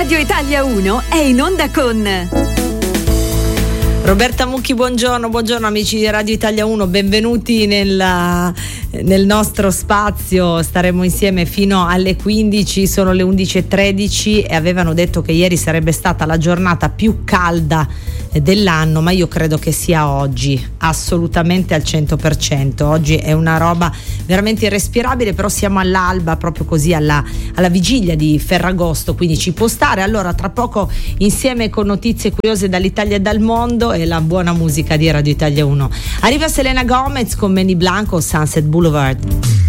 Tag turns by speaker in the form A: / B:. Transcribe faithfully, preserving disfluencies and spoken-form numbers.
A: Radio Italia uno è in onda con
B: Roberta Mucchi. Buongiorno, buongiorno amici di Radio Italia uno, benvenuti nella, nel nostro spazio. Staremo insieme fino alle quindici, sono le undici e tredici e avevano detto che ieri sarebbe stata la giornata più calda dell'anno, ma io credo che sia oggi assolutamente al cento per cento. Oggi è una roba veramente irrespirabile, però siamo all'alba, proprio così alla, alla vigilia di Ferragosto, quindi ci può stare. Allora tra poco insieme con notizie curiose dall'Italia e dal mondo e la buona musica di Radio Italia uno. Arriva Selena Gomez con Manny Blanco, Sunset Boulevard.